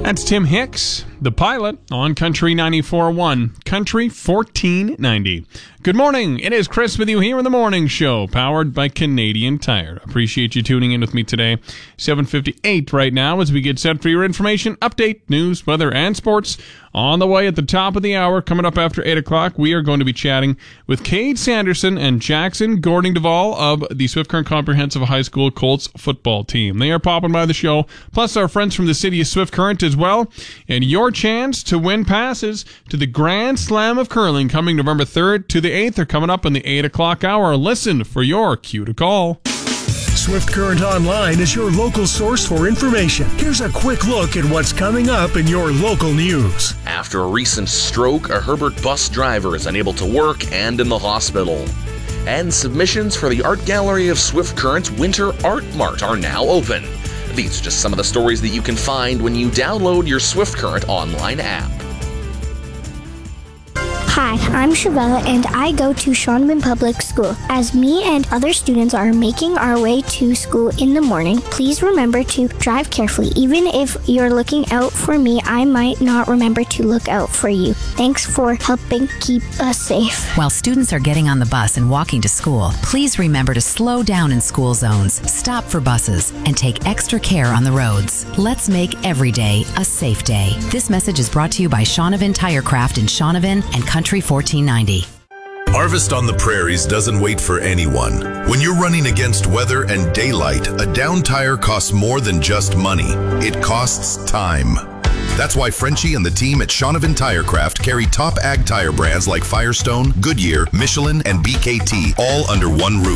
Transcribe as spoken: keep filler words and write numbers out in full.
That's Tim Hicks, the pilot, on Country ninety-four point one, Country fourteen ninety. Good morning. It is Chris with you here in the morning show, powered by Canadian Tire. Appreciate you tuning in with me today. seven fifty-eight right now as we get set for your information, update, news, weather, and sports. On the way at the top of the hour, coming up after eight o'clock, we are going to be chatting with Cade Sanderson and Jackson Gording-Duvall of the Swift Current Comprehensive High School Colts football team. They are popping by the show, plus our friends from the city of Swift Current as well. And your chance to win passes to the Grand Slam of Curling coming November third to the eighth are coming up in the eight o'clock hour. Listen for your cue to call. Swift Current Online is your local source for information. Here's a quick look at what's coming up in your local news. After a recent stroke, a Herbert bus driver is unable to work and in the hospital. And submissions for the Art Gallery of Swift Current's Winter Art Mart are now open. These are just some of the stories that you can find when you download your Swift Current online app. Hi, I'm Shavella and I go to Shaunavon Public School. As me and other students are making our way to school in the morning, please remember to drive carefully. Even if you're looking out for me, I might not remember to look out for you. Thanks for helping keep us safe. While students are getting on the bus and walking to school, please remember to slow down in school zones, stop for buses, and take extra care on the roads. Let's make every day a safe day. This message is brought to you by Shaunavon Tirecraft in Shaunavon and Country fourteen ninety. Harvest on the Prairies doesn't wait for anyone. When you're running against weather and daylight, a down tire costs more than just money. It costs time. That's why Frenchie and the team at Shaunavon Tirecraft carry top ag tire brands like Firestone, Goodyear, Michelin, and B K T all under one roof.